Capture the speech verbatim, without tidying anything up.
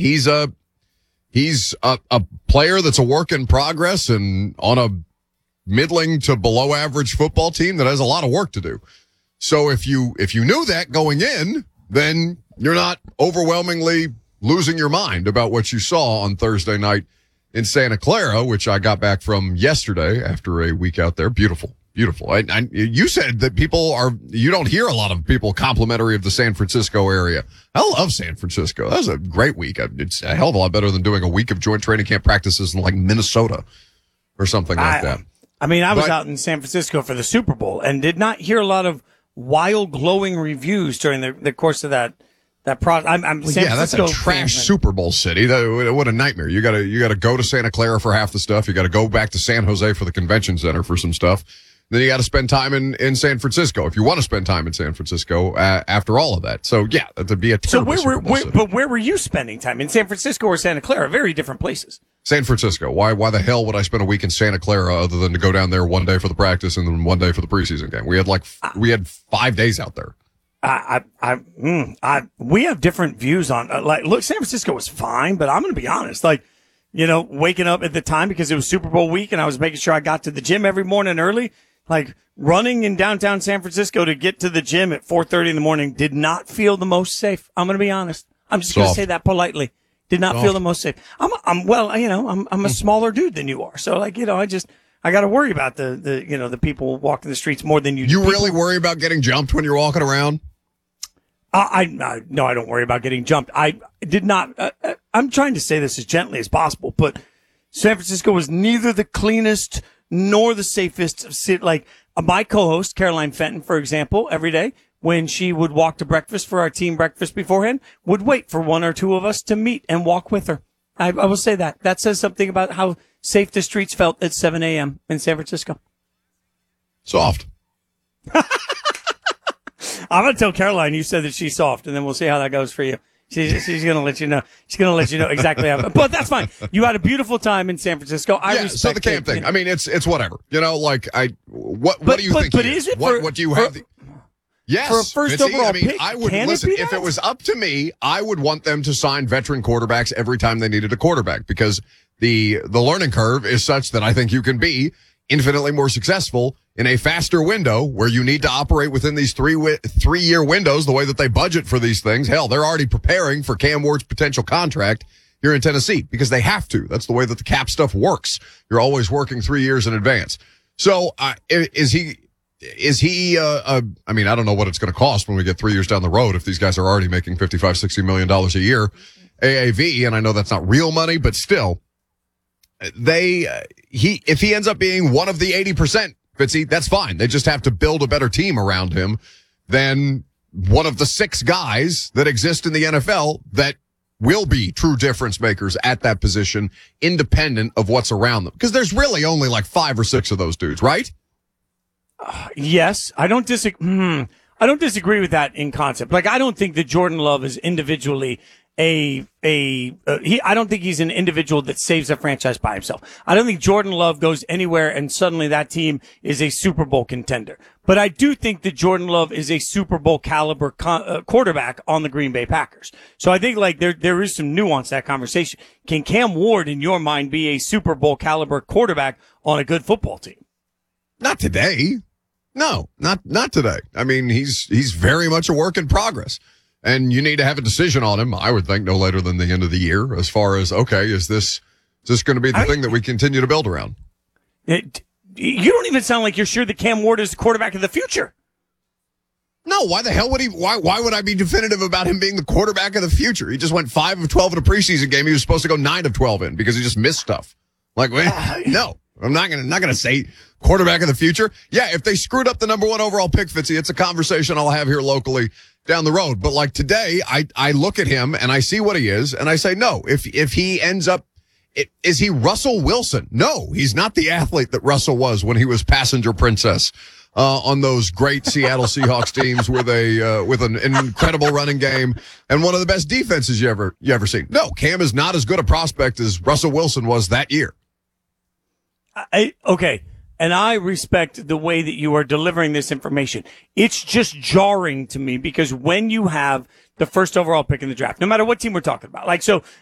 he's a he's a, a player that's a work in progress and on a middling to below average football team that has a lot of work to do. So if you if you knew that going in, then you're not overwhelmingly losing your mind about what you saw on Thursday night in Santa Clara, which I got back from yesterday after a week out there. Beautiful, beautiful. I, I, you said that people are, you don't hear a lot of people complimentary of the San Francisco area. I love San Francisco. That was a great week. It's a hell of a lot better than doing a week of joint training camp practices in like Minnesota or something like I, that. I mean, I was but, out in San Francisco for the Super Bowl and did not hear a lot of wild, glowing reviews during the, the course of that. That pro- I'm, I'm San yeah, Francisco that's a trash fan. Super Bowl city. That, what a nightmare! You gotta you gotta go to Santa Clara for half the stuff. You gotta go back to San Jose for the convention center for some stuff. Then you gotta spend time in, in San Francisco if you want to spend time in San Francisco uh, after all of that. So yeah, that'd be a terrible. So where Super were Bowl where, city. but where were you spending time in San Francisco or Santa Clara? Very different places. San Francisco. Why why the hell would I spend a week in Santa Clara other than to go down there one day for the practice and then one day for the preseason game? We had like we had five days out there. I, I, I, mm, I, we have different views on, uh, like, look, San Francisco was fine, but I'm going to be honest, like, you know, waking up at the time because it was Super Bowl week and I was making sure I got to the gym every morning early, like running in downtown San Francisco to get to the gym at four thirty in the morning did not feel the most safe. I'm going to be honest. I'm just going to say that politely. Did not Soft. feel the most safe. I'm, I'm, well, you know, I'm, I'm a smaller dude than you are. So like, you know, I just, I got to worry about the, the, you know, the people walking the streets more than you do. You people. really worry about getting jumped when you're walking around? I, I no, I don't worry about getting jumped. I did not. Uh, I'm trying to say this as gently as possible, but San Francisco was neither the cleanest nor the safest. Like uh, my co-host Caroline Fenton, for example, every day when she would walk to breakfast for our team breakfast beforehand, would wait for one or two of us to meet and walk with her. I, I will say that. That says something about how safe the streets felt at seven a.m. in San Francisco. Soft. I'm going to tell Caroline you said that she's soft, and then we'll see how that goes for you. She's, she's going to let you know. She's going to let you know exactly how. But that's fine. You had a beautiful time in San Francisco. I yeah, respect so the camp it, thing. you know. I mean, it's it's whatever. You know, like I. What But- what do you but- think? but it is it what for- what do you for- have? The, yes, for a first Fitzy, overall I mean, pick, I would can it listen be if that? it was up to me. I would want them to sign veteran quarterbacks every time they needed a quarterback because the the learning curve is such that I think you can be infinitely more successful in a faster window where you need to operate within these three wi- three year windows, the way that they budget for these things. Hell, they're already preparing for Cam Ward's potential contract here in Tennessee because they have to. That's the way that the cap stuff works. You're always working three years in advance. So, uh, is he, is he, uh, uh, I mean, I don't know what it's going to cost when we get three years down the road if these guys are already making fifty-five, sixty million dollars a year A A V. And I know that's not real money, but still, they, uh, he, if he ends up being one of the eighty percent, Fitzy, that's fine. They just have to build a better team around him than one of the six guys that exist in the N F L that will be true difference makers at that position, independent of what's around them. Because there's really only like five or six of those dudes, right? Uh, yes, I don't disagree. Hmm, I don't disagree with that in concept. Like, I don't think that Jordan Love is individually a a uh, he. I don't think he's an individual that saves a franchise by himself. I don't think Jordan Love goes anywhere and suddenly that team is a Super Bowl contender. But I do think that Jordan Love is a Super Bowl caliber co- uh, quarterback on the Green Bay Packers. So I think like there there is some nuance to that conversation. Can Cam Ward, in your mind, be a Super Bowl caliber quarterback on a good football team? Not today. No, not not today. I mean, he's he's very much a work in progress. And you need to have a decision on him, I would think, no later than the end of the year, as far as, okay, is this, is this going to be the I, thing that we continue to build around? It, you don't even sound like you're sure that Cam Ward is the quarterback of the future. No, why the hell would he, why, why would I be definitive about him being the quarterback of the future? He just went five of twelve in a preseason game. He was supposed to go nine of twelve in because he just missed stuff. Like, wait, no, I'm not going to, not going to say quarterback of the future. Yeah, if they screwed up the number one overall pick, Fitzy, it's a conversation I'll have here locally down the road. But like today, I, I look at him and I see what he is and I say, no, if, if he ends up, it, is he Russell Wilson? No, he's not the athlete that Russell was when he was passenger princess, uh, on those great Seattle Seahawks teams with a, uh, with an, an incredible running game and one of the best defenses you ever, you ever seen. No, Cam is not as good a prospect as Russell Wilson was that year. I, okay. And I respect the way that you are delivering this information. It's just jarring to me because when you have the first overall pick in the draft, no matter what team we're talking about, like, so